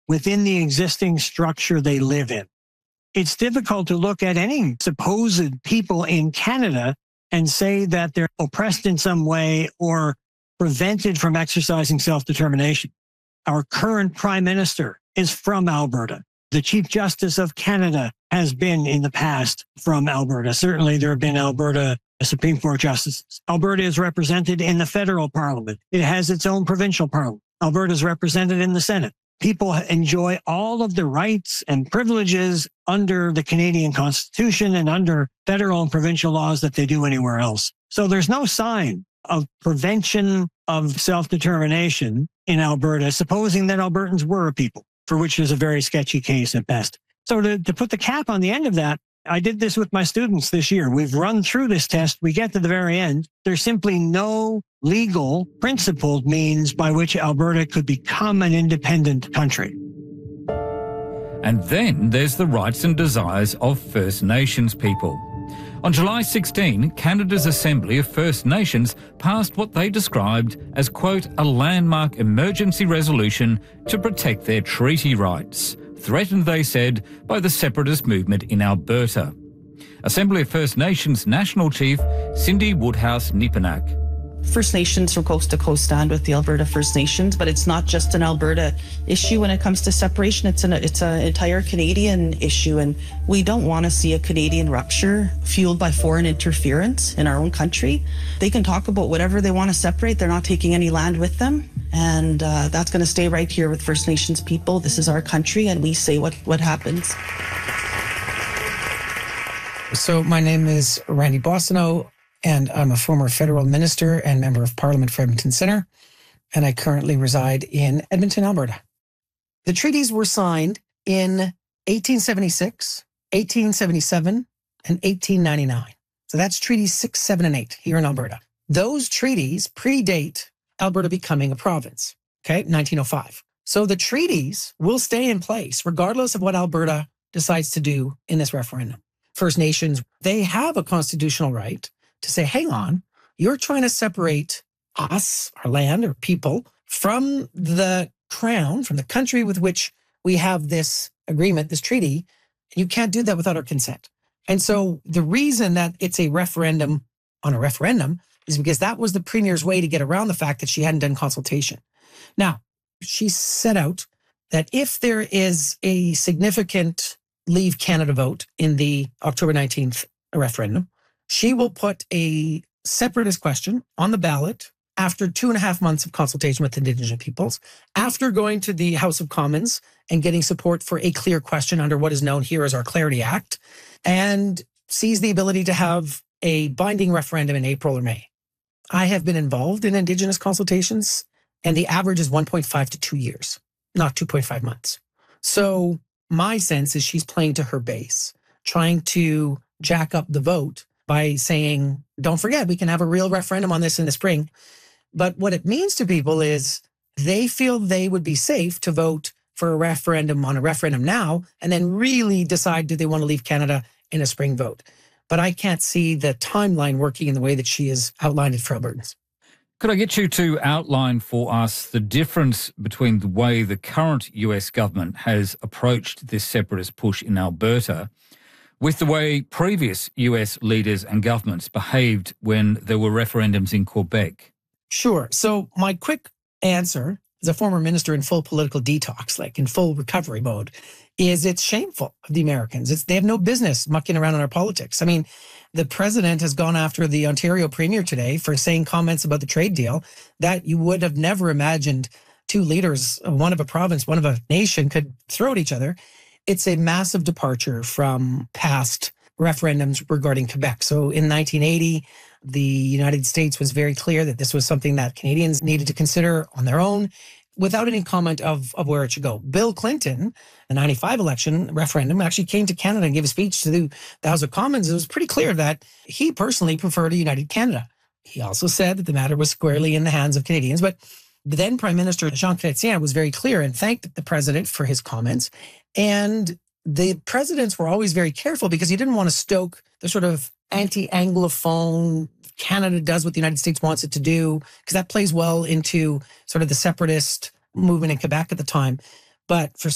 within the existing structure they live in. It's difficult to look at any supposed people in Canada and say that they're oppressed in some way or prevented from exercising self-determination. Our current prime minister is from Alberta. The Chief Justice of Canada has been in the past from Alberta. Certainly there have been Alberta Supreme Court justices. Alberta is represented in the federal parliament. It has its own provincial parliament. Alberta is represented in the Senate. People enjoy all of the rights and privileges under the Canadian Constitution and under federal and provincial laws that they do anywhere else. So there's no sign of prevention of self-determination in Alberta, supposing that Albertans were a people, for which there's a very sketchy case at best. So to put the cap on the end of that, I did this with my students this year. We've run through this test. We get to the very end. There's simply no legal, principled means by which Alberta could become an independent country. And then there's the rights and desires of First Nations people. On July 16, Canada's Assembly of First Nations passed what they described as, quote, a landmark emergency resolution to protect their treaty rights, threatened, they said, by the separatist movement in Alberta. Assembly of First Nations National Chief Cindy Woodhouse-Nipinak. First Nations from coast to coast stand with the Alberta First Nations, but it's not just an Alberta issue when it comes to separation. It's an entire Canadian issue, and we don't want to see a Canadian rupture fueled by foreign interference in our own country. They can talk about whatever they want to separate. They're not taking any land with them, and that's going to stay right here with First Nations people. This is our country, and we say what happens. So my name is Randy Bossino, and I'm a former federal minister and member of Parliament for Edmonton Centre, and I currently reside in Edmonton, Alberta. The treaties were signed in 1876, 1877, and 1899. So that's treaties 6, 7, and 8 here in Alberta. Those treaties predate Alberta becoming a province, okay, 1905. So the treaties will stay in place regardless of what Alberta decides to do in this referendum. First Nations, they have a constitutional right to say, hang on, you're trying to separate us, our land, or people, from the crown, from the country with which we have this agreement, this treaty. You can't do that without our consent. And so the reason that it's a referendum on a referendum is because that was the Premier's way to get around the fact that she hadn't done consultation. Now, she set out that if there is a significant Leave Canada vote in the October 19th referendum, she will put a separatist question on the ballot after 2.5 months of consultation with Indigenous peoples, after going to the House of Commons and getting support for a clear question under what is known here as our Clarity Act, and sees the ability to have a binding referendum in April or May. I have been involved in Indigenous consultations, and the average is 1.5 to 2 years, not 2.5 months. So my sense is she's playing to her base, trying to jack up the vote by saying, don't forget, we can have a real referendum on this in the spring. But what it means to people is they feel they would be safe to vote for a referendum on a referendum now and then really decide, do they want to leave Canada in a spring vote? But I can't see the timeline working in the way that she has outlined it for Albertans. Could I get you to outline for us the difference between the way the current US government has approached this separatist push in Alberta with the way previous US leaders and governments behaved when there were referendums in Quebec? Sure. So my quick answer, as a former minister in full political detox, like in full recovery mode, is it's shameful of the Americans. They have no business mucking around in our politics. I mean, the president has gone after the Ontario premier today for saying comments about the trade deal that you would have never imagined two leaders, one of a province, one of a nation, could throw at each other. It's a massive departure from past referendums regarding Quebec. So in 1980, the United States was very clear that this was something that Canadians needed to consider on their own without any comment of where it should go. Bill Clinton, the 95 election referendum, actually came to Canada and gave a speech to the House of Commons. It was pretty clear that he personally preferred a united Canada. He also said that the matter was squarely in the hands of Canadians. But then Prime Minister Jean Chrétien was very clear and thanked the president for his comments. And the presidents were always very careful because he didn't want to stoke the sort of anti-Anglophone, Canada does what the United States wants it to do, because that plays well into sort of the separatist movement in Quebec at the time. But for